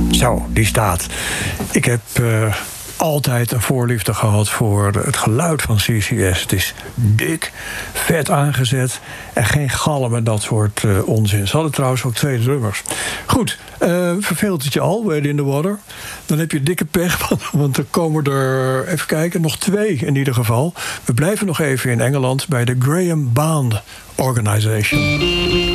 Zo, die staat. Ik heb altijd een voorliefde gehad voor het geluid van CCS. Het is dik, vet aangezet en geen galm en dat soort onzin. Ze hadden trouwens ook 2 drummers. Goed, verveelt het je al, Wade in the Water? Dan heb je dikke pech, want er komen er, even kijken, nog 2 in ieder geval. We blijven nog even in Engeland bij de Graham Band Organization.